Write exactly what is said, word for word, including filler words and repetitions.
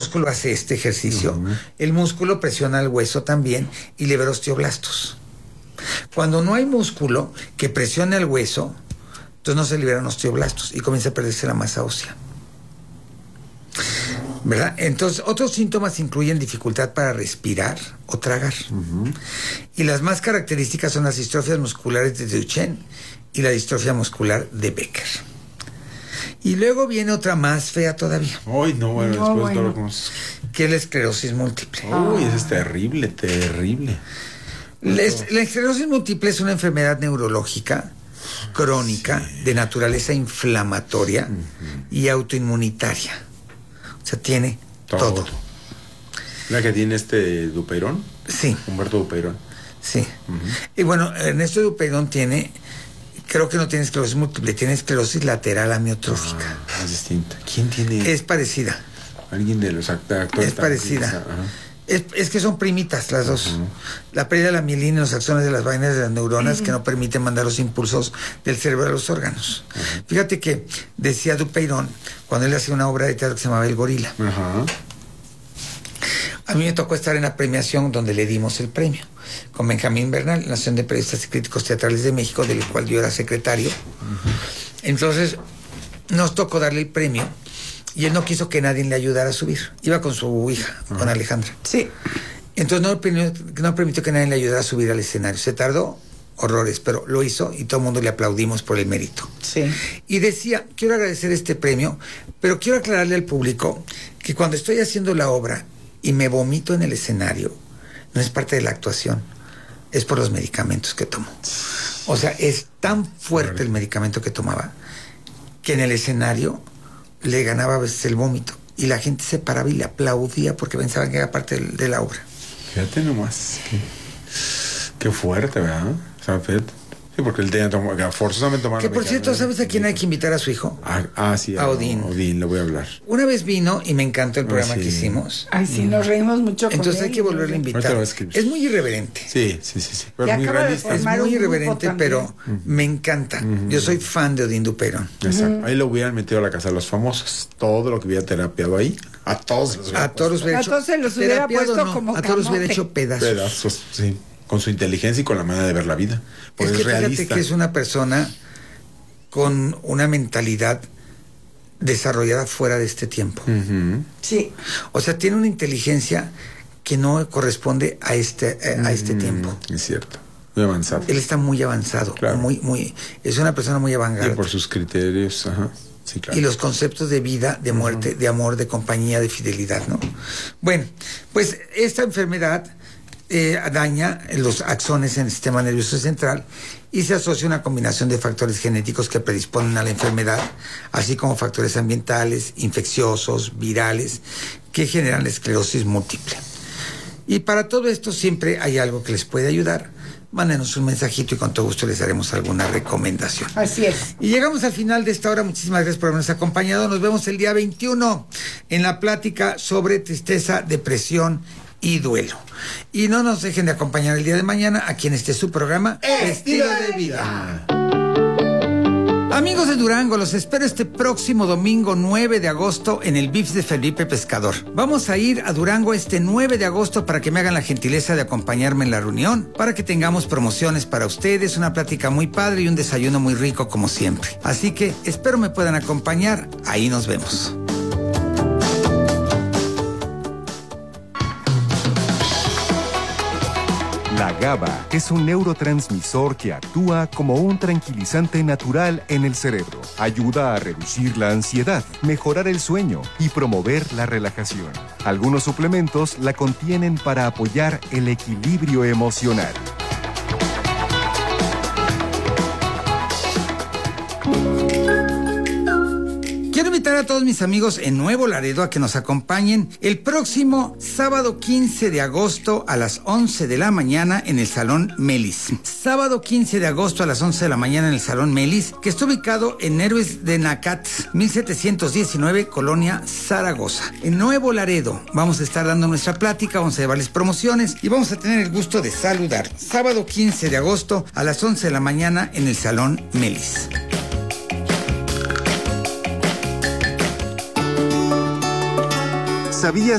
músculo hace este ejercicio, uh-huh. el músculo presiona el hueso también y libera osteoblastos. Cuando no hay músculo que presione el hueso, entonces no se liberan osteoblastos y comienza a perderse la masa ósea. ¿Verdad? Entonces, otros síntomas incluyen dificultad para respirar o tragar. Uh-huh. Y las más características son las distrofias musculares de Duchenne y la distrofia muscular de Becker. Y luego viene otra más fea todavía. Uy, no, bueno, no, después bueno. todo lo conoces. Que es la esclerosis múltiple. Uy, eso es terrible, terrible. La, la esclerosis múltiple es una enfermedad neurológica crónica sí. de naturaleza inflamatoria uh-huh. y autoinmunitaria. O sea, tiene todo. todo. ¿La que tiene este Dupeirón? Sí. Humberto Dupeirón. Sí. Uh-huh. Y bueno, Ernesto Dupeirón tiene, creo que no tiene esclerosis múltiple, tiene esclerosis lateral amiotrófica. Ah, es distinta. ¿Quién tiene? Es parecida. Alguien de los actores. Es parecida. Es, es que son primitas las dos. Uh-huh. La pérdida de la mielina y los axones de las vainas de las neuronas uh-huh. que no permiten mandar los impulsos del cerebro a los órganos. Uh-huh. Fíjate que decía Dupeirón, cuando él hacía una obra de teatro que se llamaba El Gorila. Uh-huh. A mí me tocó estar en la premiación donde le dimos el premio, con Benjamín Bernal, la Asociación de Periodistas y Críticos Teatrales de México, del cual yo era secretario. Uh-huh. Entonces, nos tocó darle el premio. Y él no quiso que nadie le ayudara a subir. Iba con su hija, uh-huh. con Alejandra. Sí. Entonces no permitió, no permitió que nadie le ayudara a subir al escenario. Se tardó horrores, pero lo hizo y todo el mundo le aplaudimos por el mérito. Sí. Y decía, quiero agradecer este premio, pero quiero aclararle al público que cuando estoy haciendo la obra y me vomito en el escenario, no es parte de la actuación, es por los medicamentos que tomo. O sea, es tan fuerte el medicamento que tomaba que en el escenario le ganaba a veces el vómito y la gente se paraba y le aplaudía porque pensaban que era parte de, de la obra. Fíjate nomás, qué, qué fuerte, ¿verdad? O sea, fíjate. Sí, porque él tenía que forzosamente tomar. Que por cierto, ¿sabes a quién hay que invitar a su hijo? Ah, ah sí, a Odín. Odín, le voy a hablar. Una vez vino y me encantó el programa ah, sí. que hicimos. Ay, sí, nos reímos mucho. Entonces con hay él, que volverle a invitar. Es muy irreverente. Sí, sí, sí, sí. Pero muy realista. Es muy irreverente, pero uh-huh. me encanta. Uh-huh. Yo soy fan de Odín Dupeirón. Exacto. Uh-huh. Ahí lo hubieran metido a la casa de los famosos. Todo lo que hubiera terapiado ahí, a todos los A todos los hubiera hecho. A todos se los hubiera puesto no, como A todos los hubiera hecho pedazos. Pedazos, sí. Con su inteligencia y con la manera de ver la vida. Porque es que es realista. Fíjate que es una persona con una mentalidad desarrollada fuera de este tiempo. Uh-huh. Sí. O sea, tiene una inteligencia que no corresponde a este, a, a este uh-huh. tiempo. Es cierto. Muy avanzado. Él está muy avanzado. Claro. Muy, muy, es una persona muy avanzada. Y por sus criterios, ajá. Sí, claro. Y los conceptos de vida, de muerte, uh-huh. de amor, de compañía, de fidelidad, ¿no? Bueno, pues esta enfermedad eh, daña los axones en el sistema nervioso central y se asocia a una combinación de factores genéticos que predisponen a la enfermedad, así como factores ambientales, infecciosos, virales, que generan la esclerosis múltiple. Y para todo esto siempre hay algo que les puede ayudar. Mándenos un mensajito y con todo gusto les daremos alguna recomendación. Así es. Y llegamos al final de esta hora. Muchísimas gracias por habernos acompañado. Nos vemos el día veintiuno en la plática sobre tristeza, depresión y duelo. Y no nos dejen de acompañar el día de mañana aquí en este su programa Estilo de Vida. Amigos de Durango, los espero este próximo domingo nueve de agosto en el V I P S de Felipe Pescador. Vamos a ir a Durango este nueve de agosto para que me hagan la gentileza de acompañarme en la reunión, para que tengamos promociones para ustedes, una plática muy padre y un desayuno muy rico como siempre. Así que espero me puedan acompañar, ahí nos vemos. La GABA es un neurotransmisor que actúa como un tranquilizante natural en el cerebro. Ayuda a reducir la ansiedad, mejorar el sueño y promover la relajación. Algunos suplementos la contienen para apoyar el equilibrio emocional. Quiero invitar a todos mis amigos en Nuevo Laredo a que nos acompañen el próximo sábado quince de agosto a las once de la mañana en el Salón Melis. Sábado quince de agosto a las once de la mañana en el Salón Melis, que está ubicado en Héroes de Nacat, mil setecientos diecinueve, Colonia Zaragoza. En Nuevo Laredo vamos a estar dando nuestra plática, vamos a llevarles promociones y vamos a tener el gusto de saludar. Sábado quince de agosto a las once de la mañana en el Salón Melis. ¿Sabías